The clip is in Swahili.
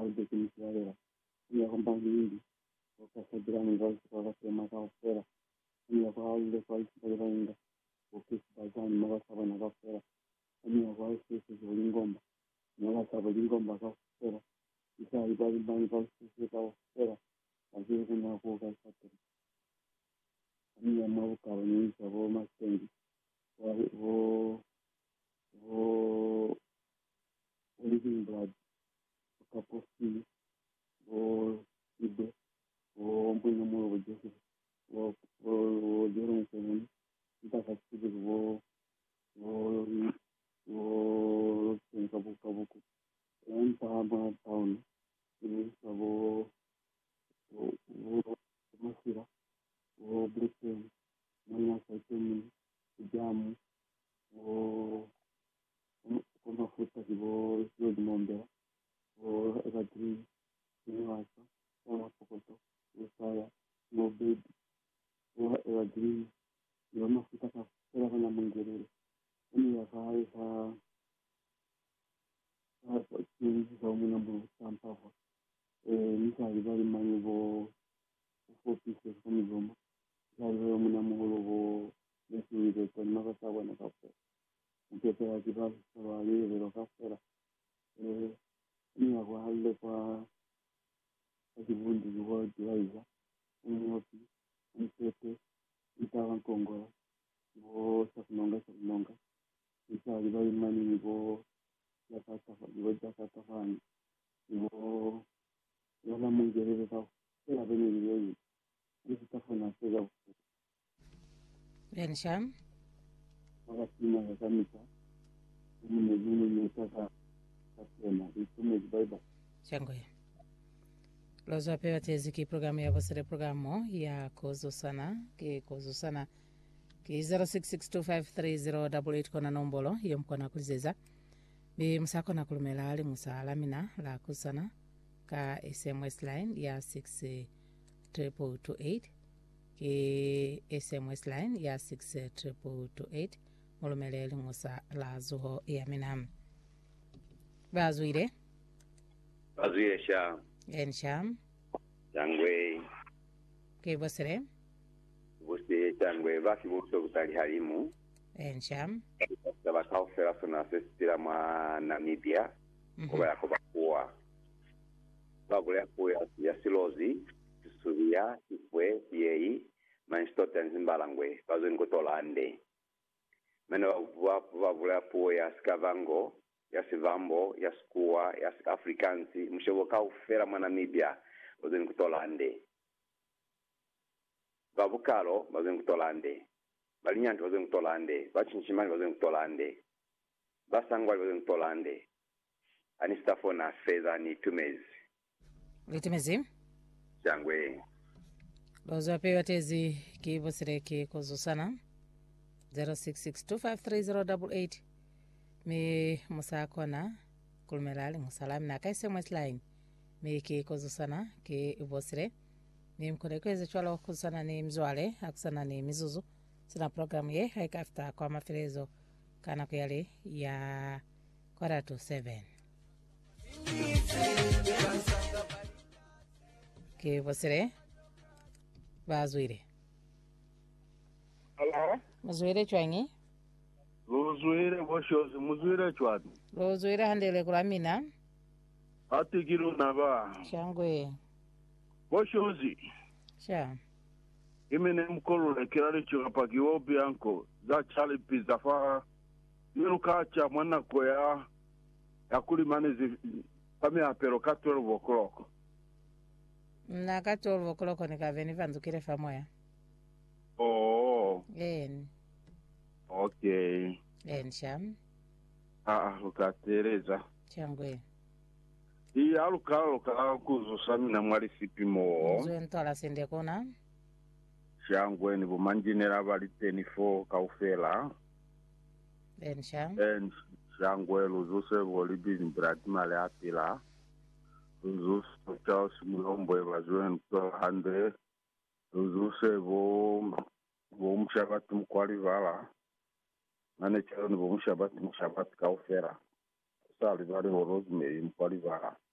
de Kimisiadera, y a compañía, porque se tiran igual para la que más afuera, y a cual de cual se venga, porque se pasan, no va a saber nada afuera, y a cual se Lingomba, no va a saber Lingomba afuera, y se ha ido al banco, se va afuera, así es una boca de satélite. A mí me ha buscado en un sabor más tengo, o living blood, o capostillo, o ibe, o un buen número de Joseph, o Jerome Seven, y para o Kabuku, and Tama Town, in Savo, Masira, o Britain, Maya Saitumi, Jamu, o Mafuta, o Monda, o Egadri, Universa, o Pocoto, o Saya, o Bid, o Egadri, o Mafuta, era una mungerere. Ini ya esa una sampah. Misali bali manyi bo 4 pieces kumi goma. Misali bali muna muholo bo lesuri ko naka sawa na kafe. Mpepe ya kibali sawa leo kafera. Ini ya kwa hali kwa kibundi kwa jiraiza. Ini yopi mpepe itawa Kongola. Bo sakunonga. Misali bali manyi bo Jakarta fani. Bo wala mungerere ka era bene yeye isitafuna sega Bensham wakati na kanisa mimi nataka kusema itume Biblia Shangwe. Lozo apewa teziki programu ya Vosere programu ya Kozo Sana ki 0662530888 kona nombolo hiyo mkona kuzeza bi msako na kulumela ali musalamina la kusana ka SMS line ya 62228 ki SMS line ya 62228 mulumelele musa la zuho ya minam bazuire sha ensham Changwe ke Vosere Vose Changwe basi buso kutali halimu ensham Saba kaufera suna sestira mwa Namibia Koba ya koba kuwa Bagule ya silozi Kisuria, Kifwe, Yei Manistota nzimbalangwe Bazo nkotola ande Meno wavule ya Skavango ya Sivambo, ya Skua, ya Afrikansi Mshobo kaufera mwa Namibia Bazo nkotola ande Babukalo bazo nkotola ande Balinyanti bazo nkotola ande Bachinchimani bazo nkotola ande Basangwa bazo nkotola ande Anistafona feza ni tumezi litimezi Changwe lozo apewa tezi ki Vosere ki Kozo Sana 0662530888 mi musakona kulmelali musalami na ka SMS line mi ki Kozo Sana ki Vosere ni mkorekweze chwala kusana ni mzwale akusana ni mizuzu sina programu ye haikafta kwa mafilezo kana kuyale ya kwaratu 7 ki Vosere bazuire Hello? muzuire chwangi Luzuire boshozi muzuire chwadi. lozuire handele kulamina Atigiru naba. shangwe Boshozi. sha Imene mkolo kirali chukapa kiwobi anko. Za chali pizza fa. Yuruka cha mwana kwea. Yakuli manezi. Pami apero katwelo bokoloko. na 14 o'clock nikaveni vanzukire famoya Oh. Okay. sham Lukatereza. shangwe Iya luka kuzu sami na mwali sipimo. zwe ntola sende kona Shangwe ni bumanjinera bali 24 kaufela. sham And Shangwe luzuse volibin bradimale atila. Luzuse Charles Mulombo bazwen to hande. Luzuse bo mshabati mkwali vala. Nane chalo ni bo mshabati kaufela. Sali vale Rosemary mkwali vala.